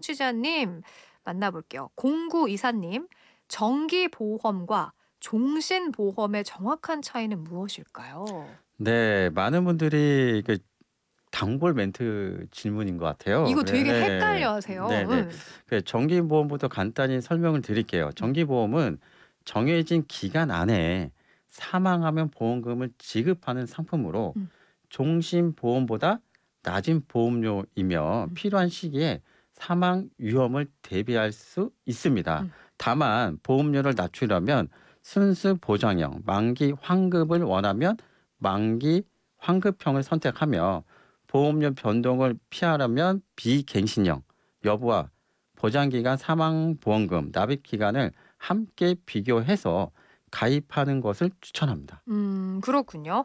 청취자님 만나볼게요. 0924님, 정기보험과 종신보험의 정확한 차이는 무엇일까요? 네. 많은 분들이 단골 멘트 질문인 것 같아요. 이거 그래 되게 예. 헷갈려 하세요. 네네. 응. 정기보험부터 간단히 설명을 드릴게요. 음. 정기보험은 정해진 기간 안에 사망하면 보험금을 지급하는 상품으로 음. 종신보험보다 낮은 보험료이며 음. 필요한 시기에 사망 위험을 대비할 수 있습니다. 음. 다만 보험료를 낮추려면 순수 보장형, 만기 환급을 원하면 만기 환급형을 선택하며 보험료 변동을 피하려면 비갱신형 여부와 보장기간 사망보험금 납입 기간을 함께 비교해서 가입하는 것을 추천합니다. 그렇군요.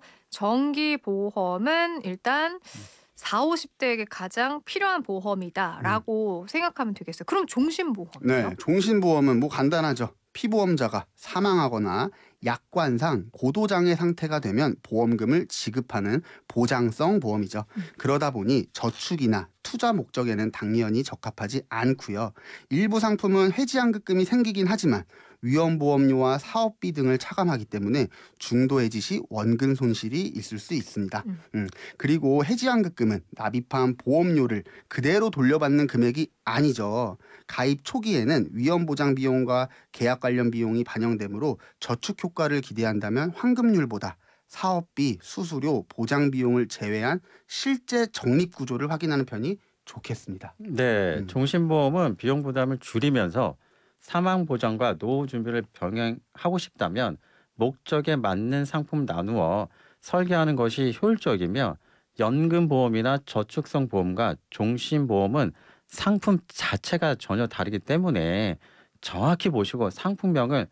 정기보험은 일단 40-50대에게 가장 필요한 음. 보험이다라고 생각하면 되겠어요. 그럼 종신보험은요? 네, 종신보험은 뭐 간단하죠. 피보험자가 사망하거나 약관상 고도장애 상태가 되면 보험금을 지급하는 보장성 보험이죠. 음. 그러다 보니 저축이나 투자 목적에는 당연히 적합하지 않고요. 일부 상품은 해지환급금이 생기긴 하지만 위험보험료와 사업비 등을 차감하기 때문에 중도 해지 시 원금 손실이 있을 수 있습니다. 음. 그리고 해지환급금은 납입한 보험료를 그대로 돌려받는 금액이 아니죠. 가입 초기에는 위험보장 비용과 계약 관련 비용이 반영되므로 저축 효과를 기대한다면 환급률보다 사업비, 수수료, 보장 비용을 제외한 실제 적립 구조를 확인하는 편이 좋겠습니다. 네, 음. 종신보험은 비용 부담을 줄이면서 사망 보장과 노후 준비를 병행하고 싶다면 목적에 맞는 상품 나누어 설계하는 것이 효율적이며 연금보험이나 저축성 보험과 종신보험은 상품 자체가 전혀 다르기 때문에 정확히 보시고 상품명을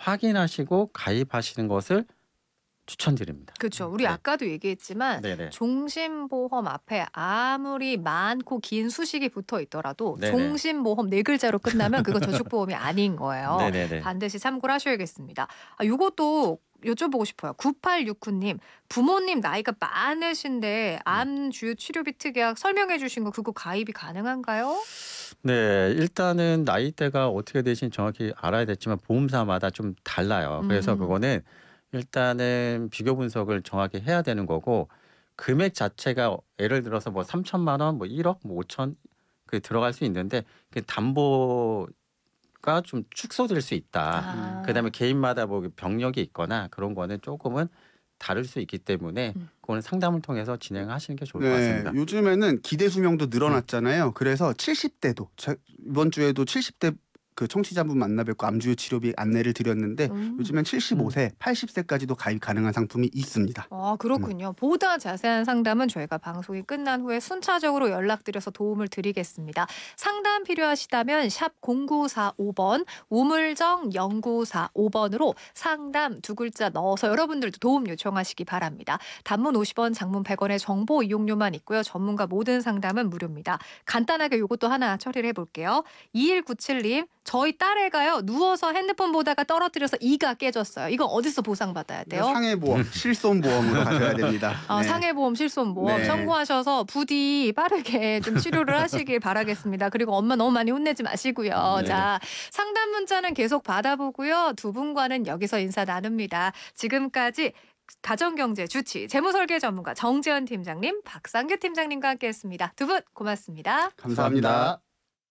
확인하시고 가입하시는 것을 추천드립니다. 그쵸. 우리 네, 아까도 얘기했지만 네네, 종신보험 앞에 아무리 많고 긴 수식이 붙어 있더라도 네네, 종신보험 네 글자로 끝나면 그건 저축보험이 아닌 거예요. 네네네. 반드시 참고를 하셔야겠습니다. 요것도 여쭤보고 싶어요. 9869님, 부모님 나이가 많으신데 네. 암 주요 치료비 특약 설명해 주신 거 그거 가입이 가능한가요? 네. 일단은 나이대가 어떻게 되신지 정확히 알아야 되지만 보험사마다 좀 달라요. 그래서 음. 그거는 일단은 비교 분석을 정확히 해야 되는 거고 금액 자체가 예를 들어서 뭐 3천만 원, 뭐 1억, 뭐 5천 들어갈 수 있는데 그 담보가 좀 축소될 수 있다. 아. 그다음에 개인마다 뭐 병력이 있거나 그런 거는 조금은 다를 수 있기 때문에 음. 그거는 상담을 통해서 진행하시는 게 좋을 것 네, 같습니다. 요즘에는 기대 수명도 음. 늘어났잖아요. 그래서 70대도 이번 주에도 70대 그 청취자분 만나 뵙고 암주요 치료비 안내를 드렸는데 음. 요즘엔 음. 75세, 80세까지도 가입 가능한 상품이 있습니다. 아 음. 그렇군요. 보다 자세한 상담은 저희가 방송이 끝난 후에 순차적으로 연락드려서 도움을 드리겠습니다. 상담 필요하시다면 샵 0945번 우물정 0945번으로 상담 두 글자 넣어서 여러분들도 도움 요청하시기 바랍니다. 단문 50원, 장문 100원의 정보 이용료만 있고요. 전문가 모든 상담은 무료입니다. 간단하게 이것도 하나 처리를 해볼게요. 2197님, 저희 딸애가요. 누워서 핸드폰 보다가 떨어뜨려서 이가 깨졌어요. 이건 어디서 보상받아야 이거 돼요? 상해보험, 실손보험으로 가셔야 됩니다. 네. 상해보험, 실손보험 네. 청구하셔서 부디 빠르게 좀 치료를 하시길 바라겠습니다. 그리고 엄마 너무 많이 혼내지 마시고요. 네네. 자, 상담 문자는 계속 받아보고요. 두 분과는 여기서 인사 나눕니다. 지금까지 가정경제 주치 재무설계 전문가 정재현 팀장님, 박상규 팀장님과 함께했습니다. 두 분 고맙습니다. 감사합니다. 감사합니다.